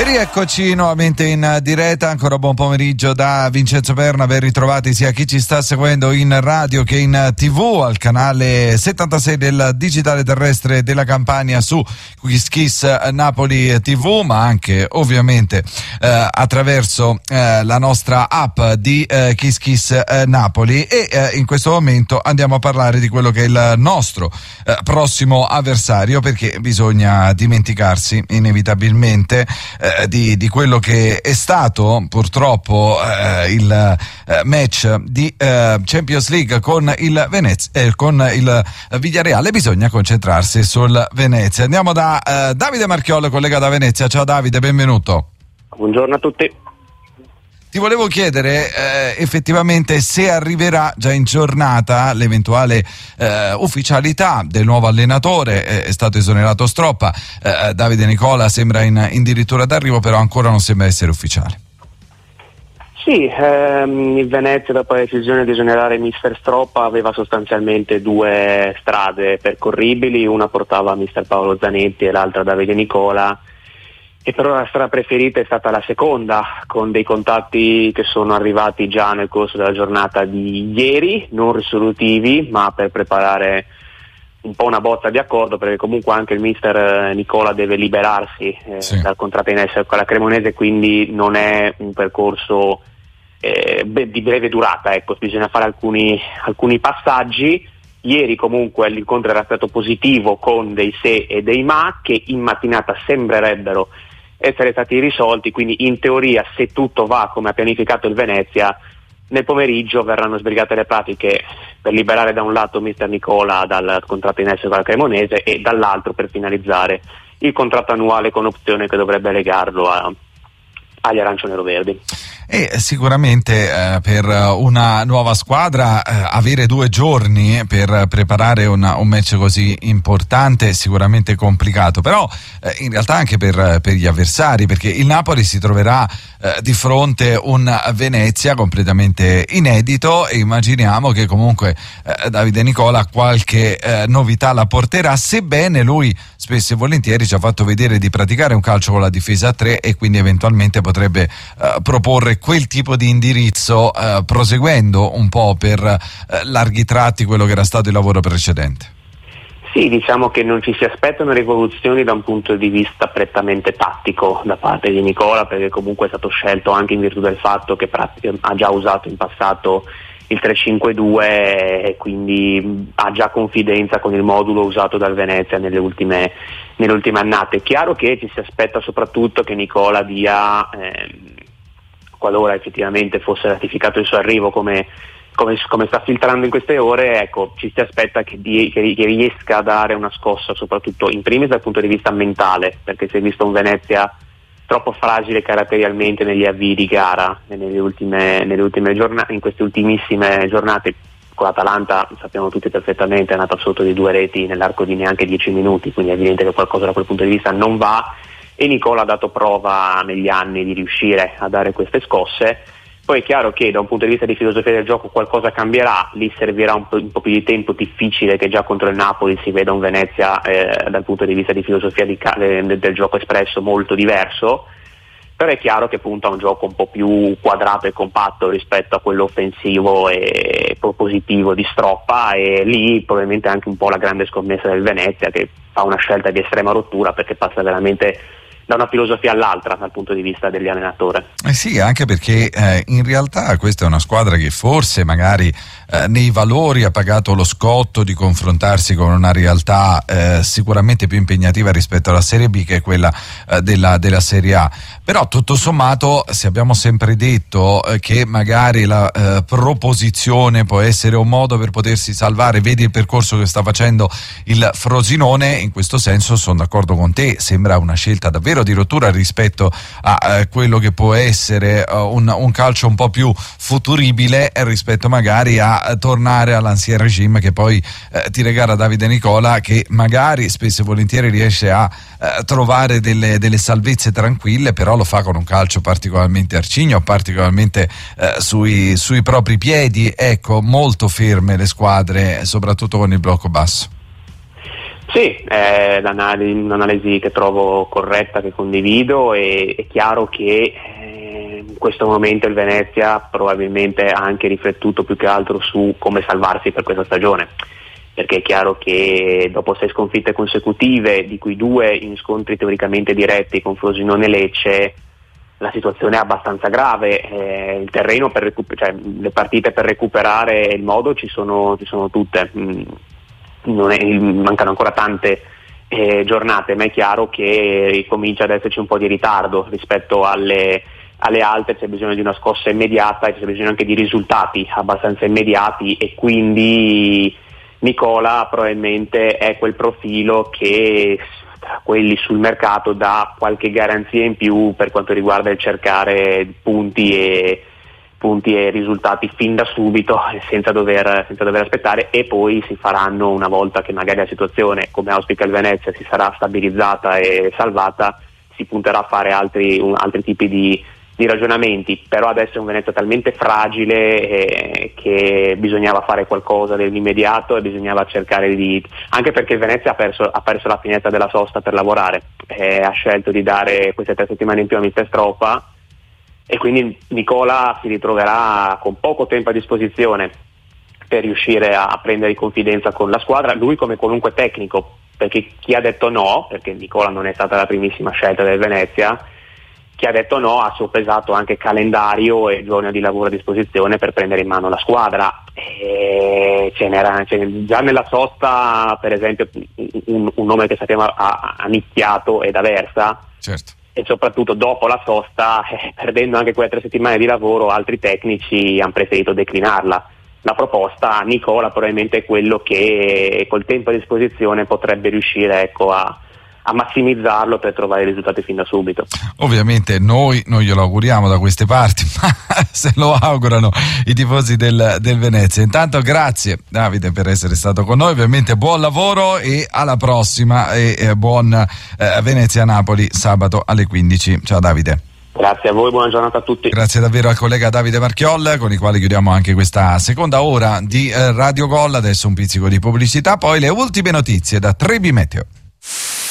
E rieccoci nuovamente in diretta, ancora buon pomeriggio da Vincenzo Perna, ben ritrovati sia chi ci sta seguendo in radio che in TV al canale 76 del digitale terrestre della Campania su Kiss Napoli TV, ma anche ovviamente attraverso la nostra app di Kiss Napoli e in questo momento andiamo a parlare di quello che è il nostro prossimo avversario, perché bisogna dimenticarsi inevitabilmente di quello che è stato purtroppo il match di Champions League con il Venezia, con il Villarreal. Bisogna concentrarsi sul Venezia. Andiamo da Davide Marchiolo, collega da Venezia. Ciao Davide, benvenuto. Buongiorno a tutti. Ti volevo chiedere effettivamente se arriverà già in giornata l'eventuale ufficialità del nuovo allenatore. È stato esonerato Stroppa, Davide Nicola sembra in addirittura d'arrivo, però ancora non sembra essere ufficiale. Sì, il Venezia, dopo la decisione di esonerare mister Stroppa, aveva sostanzialmente due strade percorribili, una portava a mister Paolo Zanetti e l'altra Davide Nicola. E però la strada preferita è stata la seconda, con dei contatti che sono arrivati già nel corso della giornata di ieri, non risolutivi, ma per preparare un po' una bozza di accordo, perché comunque anche il mister Nicola deve liberarsi dal contratto in essere con la Cremonese, quindi non è un percorso di breve durata, ecco, bisogna fare alcuni passaggi. Ieri comunque l'incontro era stato positivo, con dei se e dei ma che in mattinata sembrerebbero essere stati risolti, quindi in teoria, se tutto va come ha pianificato il Venezia, nel pomeriggio verranno sbrigate le pratiche per liberare da un lato mister Nicola dal contratto in essere con la Cremonese e dall'altro per finalizzare il contratto annuale con opzione che dovrebbe legarlo agli arancione-verdi. E sicuramente per una nuova squadra avere 2 giorni per preparare un match così importante è sicuramente complicato, però in realtà anche per gli avversari, perché il Napoli si troverà di fronte un Venezia completamente inedito e immaginiamo che comunque Davide Nicola qualche novità la porterà, sebbene lui spesso e volentieri ci ha fatto vedere di praticare un calcio con la difesa a 3 e quindi eventualmente potrebbe proporre quel tipo di indirizzo, proseguendo un po' per larghi tratti quello che era stato il lavoro precedente. Sì, diciamo che non ci si aspettano rivoluzioni da un punto di vista prettamente tattico da parte di Nicola, perché comunque è stato scelto anche in virtù del fatto che ha già usato in passato il 3-5-2 e quindi ha già confidenza con il modulo usato dal Venezia nelle ultime annate. È chiaro che ci si aspetta soprattutto che Nicola dia, qualora effettivamente fosse ratificato il suo arrivo come sta filtrando in queste ore, ecco, ci si aspetta che riesca a dare una scossa, soprattutto in primis dal punto di vista mentale, perché si è visto un Venezia troppo fragile caratterialmente negli avvii di gara nelle ultime giornate, in queste ultimissime giornate. Con l'Atalanta sappiamo tutti perfettamente è andata sotto di 2 reti nell'arco di neanche 10 minuti, quindi è evidente che qualcosa da quel punto di vista non va, e Nicola ha dato prova negli anni di riuscire a dare queste scosse. Poi è chiaro che da un punto di vista di filosofia del gioco qualcosa cambierà, lì servirà un po' più di tempo, difficile che già contro il Napoli si veda un Venezia dal punto di vista di filosofia del gioco espresso molto diverso, però è chiaro che punta a un gioco un po' più quadrato e compatto rispetto a quello offensivo e propositivo di Stroppa, e lì probabilmente anche un po' la grande scommessa del Venezia, che fa una scelta di estrema rottura perché passa veramente da una filosofia all'altra dal punto di vista degli allenatori. Sì, anche perché in realtà questa è una squadra che forse magari nei valori ha pagato lo scotto di confrontarsi con una realtà sicuramente più impegnativa rispetto alla Serie B, che è quella della Serie A. Però tutto sommato, se abbiamo sempre detto che magari la proposizione può essere un modo per potersi salvare, vedi il percorso che sta facendo il Frosinone, in questo senso sono d'accordo con te, sembra una scelta davvero di rottura rispetto a quello che può essere un calcio un po' più futuribile rispetto magari a tornare all'ancien regime che poi ti regala Davide Nicola, che magari spesso e volentieri riesce a trovare delle salvezze tranquille, però lo fa con un calcio particolarmente arcigno, particolarmente sui propri piedi, ecco, molto ferme le squadre, soprattutto con il blocco basso. Sì, è un'analisi che trovo corretta, che condivido, e è chiaro che in questo momento il Venezia probabilmente ha anche riflettuto più che altro su come salvarsi per questa stagione, perché è chiaro che dopo 6 sconfitte consecutive, di cui 2 in scontri teoricamente diretti con Frosinone e Lecce, la situazione è abbastanza grave. Il terreno le partite per recuperare il modo ci sono tutte. Mancano ancora tante giornate, ma è chiaro che comincia ad esserci un po' di ritardo rispetto alle altre. C'è bisogno di una scossa immediata e c'è bisogno anche di risultati abbastanza immediati, e quindi Nicola probabilmente è quel profilo che tra quelli sul mercato dà qualche garanzia in più per quanto riguarda il cercare punti e risultati fin da subito, senza dover aspettare, e poi si faranno una volta che magari la situazione, come auspica il Venezia, si sarà stabilizzata e salvata. Si punterà a fare altri tipi di ragionamenti, però adesso è un Venezia talmente fragile che bisognava fare qualcosa nell'immediato, e bisognava cercare anche perché il Venezia ha perso la finestra della sosta per lavorare, ha scelto di dare queste 3 settimane in più a mister Stropa, e quindi Nicola si ritroverà con poco tempo a disposizione per riuscire a prendere confidenza con la squadra, lui come qualunque tecnico, perché chi ha detto no, perché Nicola non è stata la primissima scelta del Venezia, chi ha detto no ha soppesato anche calendario e giorni di lavoro a disposizione per prendere in mano la squadra. Già nella sosta, per esempio, un nome che sappiamo ha nicchiato ed Aversa, certo. E soprattutto dopo la sosta, perdendo anche quelle 3 settimane di lavoro, altri tecnici hanno preferito declinarla. La proposta a Nicola probabilmente è quello che col tempo a disposizione potrebbe riuscire a massimizzarlo per trovare i risultati fin da subito. Ovviamente noi non glielo auguriamo da queste parti, ma se lo augurano i tifosi del Venezia. Intanto grazie Davide per essere stato con noi, ovviamente buon lavoro e alla prossima, e buon Venezia-Napoli sabato alle 15. Ciao Davide. Grazie a voi, buona giornata a tutti. Grazie davvero al collega Davide Marchiol, con il quale chiudiamo anche questa seconda ora di Radio Gol. Adesso un pizzico di pubblicità, poi le ultime notizie da Trebi Meteo.